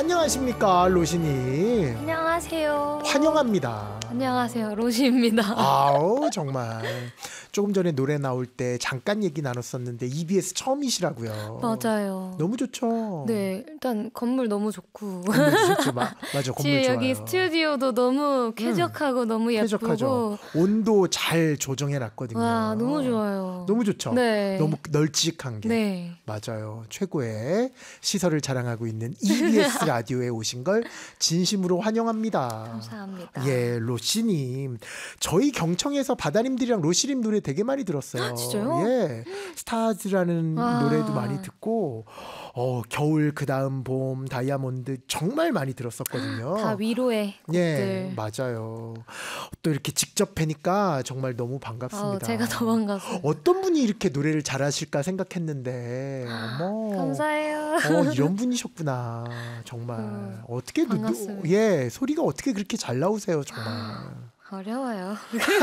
안녕하십니까, 로시님. 안녕하세요. 환영합니다. 안녕하세요, 로시입니다. 아우, 정말 조금 전에 노래 나올 때 잠깐 얘기 나눴었는데 EBS 처음이시라고요. 맞아요. 너무 좋죠. 네, 일단 건물 너무 좋고. 건물 좋죠. 맞아, 건물 지금 좋아요. 여기 스튜디오도 너무 쾌적하고 너무 예쁘고. 쾌적하죠. 온도 잘 조정해놨거든요. 와, 너무 좋아요. 너무 좋죠. 네. 너무 널찍한 게. 네. 맞아요. 최고의 시설을 자랑하고 있는 EBS 라디오에 오신 걸 진심으로 환영합니다. 감사합니다. 예, 로시님. 저희 경청에서 바다님들이랑 로시님 노래 되게 많이 들었어요. 진짜요? 예, 스타즈라는 아. 노래도 많이 듣고, 겨울, 그 다음 봄, 다이아몬드 정말 많이 들었었거든요. 다 위로의 곡들. 예, 맞아요. 또 이렇게 직접 뵈니까 정말 너무 반갑습니다. 제가 더 반갑습니다. 어떤 분이 이렇게 노래를 잘하실까 생각했는데, 어머. 감사해요. 이런 분이셨구나. 정말. 어떻게 반갑습니다. 예, 소리가 어떻게 그렇게 잘 나오세요, 정말. 어려워요.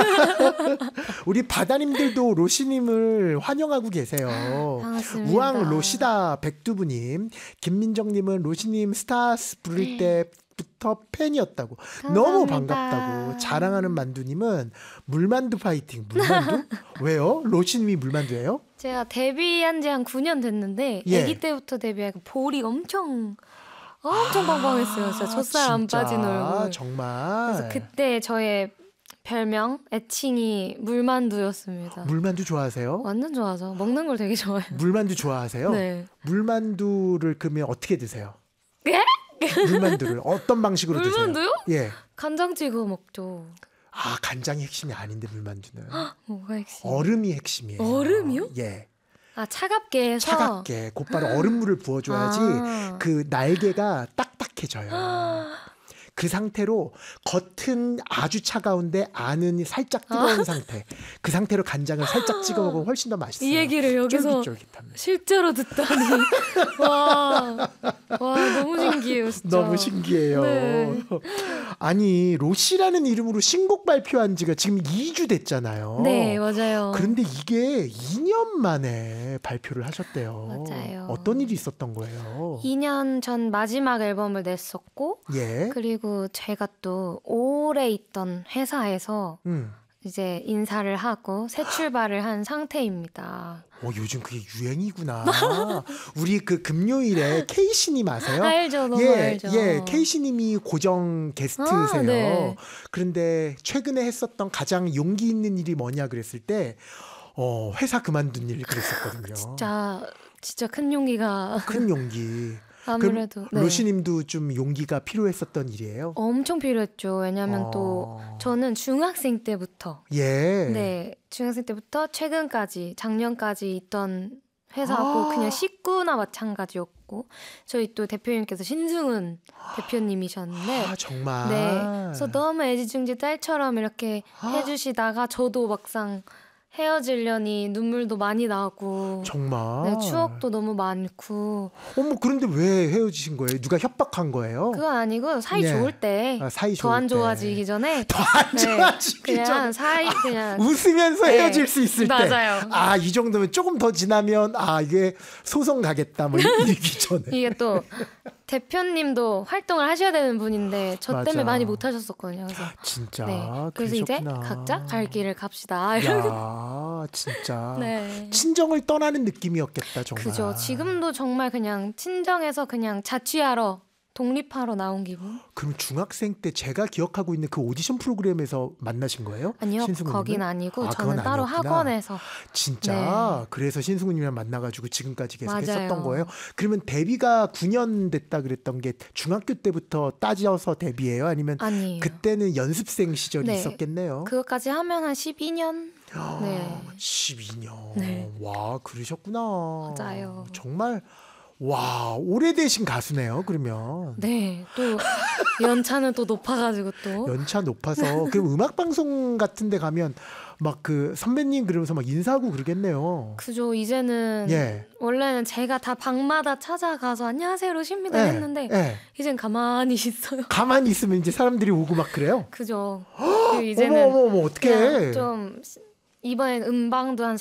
우리 바다님들도 로시님을 환영하고 계세요. 반갑습니다. 우왕 로시다 백두부님, 김민정님은 로시님 스타스 부를 때부터 팬이었다고. 너무 반갑다고 자랑하는 만두님은 물만두 파이팅. 물만두? 왜요? 로시님이 물만두예요? 제가 데뷔한 지 한 9년 됐는데 예. 아기 때부터 데뷔하고 볼이 엄청 빵빵했어요. 진짜 젖살 안 진짜? 빠진 얼굴. 정말. 그래서 그때 저의 별명, 애칭이 물만두였습니다. 물만두 좋아하세요? 완전 좋아하죠. 먹는 걸 되게 좋아해요. 물만두 좋아하세요? 네. 물만두를 그러면 어떻게 드세요? 예? 물만두를 어떤 방식으로 드세요? 물만두요? 예. 간장 찍어 먹죠. 아, 간장이 핵심이 아닌데 물만두는 뭐가 핵심? 얼음이 핵심이에요. 얼음이요? 예. 아, 차갑게 해서? 차갑게 곧바로 얼음물을 부어줘야지 그 날개가 딱딱해져요. 그 상태로 겉은 아주 차가운데 안은 살짝 뜨거운 상태. 그 상태로 간장을 살짝 찍어 먹으면 훨씬 더 맛있어요. 이 얘기를 여기서 쫄깃쫄깃합니다. 실제로 듣다니. 와, 너무 신기해요, 진짜. 너무 신기해요. 네. 아니, 로시라는 이름으로 신곡 발표한 지가 지금 2주 됐잖아요. 네, 맞아요. 그런데 이게 2년 만에 발표를 하셨대요. 맞아요. 어떤 일이 있었던 거예요? 2년 전 마지막 앨범을 냈었고, 예. 그리고 제가 또 오래 있던 회사에서 이제 인사를 하고 새 출발을 한 상태입니다. 요즘 그게 유행이구나. 우리 그 금요일에 케이씨님 아세요? 알죠, 너무 알죠. 예, 케이씨님이 고정 게스트세요. 네. 그런데 최근에 했었던 가장 용기 있는 일이 뭐냐 그랬을 때, 회사 그만둔 일 그랬었거든요. 진짜 큰 용기가. 큰 용기. 아무래도. 그럼 로시님도 좀 용기가 필요했었던 일이에요? 엄청 필요했죠. 왜냐하면 또 저는 중학생 때부터 예. 중학생 때부터 최근까지 작년까지 있던 회사고 그냥 식구나 마찬가지였고 저희 또 대표님께서 신승훈 대표님이셨는데 정말. 네, 그래서 너무 애지중지 딸처럼 이렇게 해주시다가 저도 막상 헤어지려니 눈물도 많이 나고 정말. 네, 추억도 너무 많고. 그런데 왜 헤어지신 거예요? 누가 협박한 거예요? 그건 아니고 사이 좋을 때 더 안 좋아지기 전에 더 안 좋아지기 그냥 사이 그냥 웃으면서 헤어질 수 있을 때 맞아요. 이 정도면 조금 더 지나면 이게 소송 가겠다 뭐 이러기 전에 이게 또 대표님도 활동을 하셔야 되는 분인데 저 때문에 많이 못 하셨었거든요. 그래서 진짜 그래서 이제 그러셨구나. 각자 갈 길을 갑시다. 야, 진짜 네. 친정을 떠나는 느낌이었겠다 정말. 그죠. 지금도 정말 그냥 친정에서 그냥 자취하러 독립하러 나온 기분? 그럼 중학생 때 제가 기억하고 있는 그 오디션 프로그램에서 만나신 거예요? 아니요, 신승우님은? 거긴 아니고 저는 그건 따로 아니었구나. 학원에서. 진짜 그래서 신승우님이랑 만나가지고 지금까지 계속 맞아요. 했었던 거예요? 그러면 데뷔가 9년 됐다 그랬던 게 중학교 때부터 따져서 데뷔예요? 아니면 그때는 연습생 시절이 있었겠네요? 그것까지 하면 한 12년? 네. 12년. 네. 와, 그러셨구나. 맞아요. 정말 와, 오래되신 가수네요, 그러면. 네, 또 연차는 또 높아가지고 또. 연차 높아서. 그럼 음악방송 같은 데 가면 막 그 선배님 그러면서 막 인사하고 그러겠네요. 그죠, 이제는. 원래는 제가 다 방마다 찾아가서 안녕하세요, 로시입니다 했는데 이젠 가만히 있어요. 가만히 있으면 이제 사람들이 오고 막 그래요? 그죠. 그리고 이제는 어머, 어떡해. 좀 이번엔 음방도 한